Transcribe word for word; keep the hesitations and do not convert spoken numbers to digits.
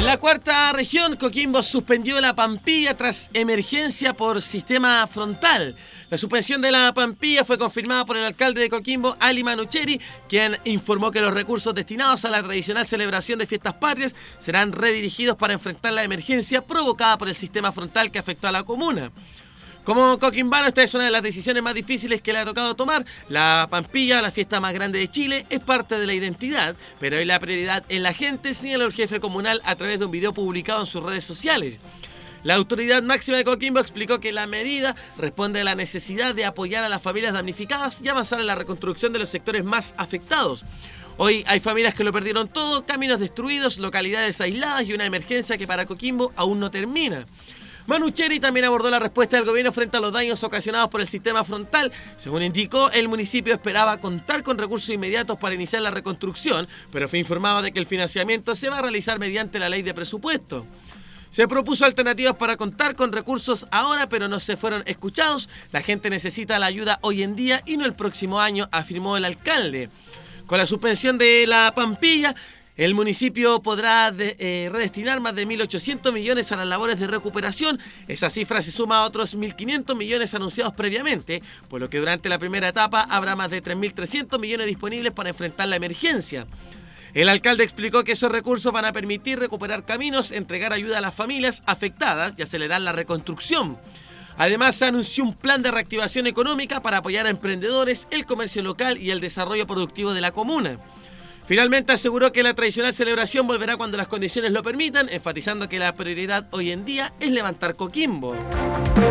En la cuarta región, Coquimbo suspendió la Pampilla tras emergencia por sistema frontal. La suspensión de la Pampilla fue confirmada por el alcalde de Coquimbo, Ali Manucheri, quien informó que los recursos destinados a la tradicional celebración de fiestas patrias serán redirigidos para enfrentar la emergencia provocada por el sistema frontal que afectó a la comuna. Como coquimbano, esta es una de las decisiones más difíciles que le ha tocado tomar. La Pampilla, la fiesta más grande de Chile, es parte de la identidad, pero hoy la prioridad en la gente, señaló el jefe comunal a través de un video publicado en sus redes sociales. La autoridad máxima de Coquimbo explicó que la medida responde a la necesidad de apoyar a las familias damnificadas y avanzar en la reconstrucción de los sectores más afectados. Hoy hay familias que lo perdieron todo, caminos destruidos, localidades aisladas y una emergencia que para Coquimbo aún no termina. Manucheri también abordó la respuesta del gobierno frente a los daños ocasionados por el sistema frontal. Según indicó, el municipio esperaba contar con recursos inmediatos para iniciar la reconstrucción, pero fue informado de que el financiamiento se va a realizar mediante la ley de presupuesto. Se propuso alternativas para contar con recursos ahora, pero no se fueron escuchados. La gente necesita la ayuda hoy en día y no el próximo año, afirmó el alcalde. Con la suspensión de la Pampilla, el municipio podrá de, eh, redestinar más de mil ochocientos millones a las labores de recuperación. Esa cifra se suma a otros mil quinientos millones anunciados previamente, por lo que durante la primera etapa habrá más de tres mil trescientos millones disponibles para enfrentar la emergencia. El alcalde explicó que esos recursos van a permitir recuperar caminos, entregar ayuda a las familias afectadas y acelerar la reconstrucción. Además, se anunció un plan de reactivación económica para apoyar a emprendedores, el comercio local y el desarrollo productivo de la comuna. Finalmente aseguró que la tradicional celebración volverá cuando las condiciones lo permitan, enfatizando que la prioridad hoy en día es levantar Coquimbo.